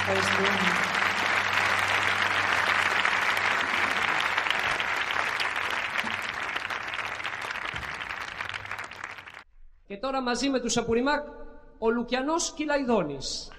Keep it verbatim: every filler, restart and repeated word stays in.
Ευχαριστούμε. Και τώρα μαζί με τους Απουριμάκ, ο Λουκιανός Κυλαϊδόνης.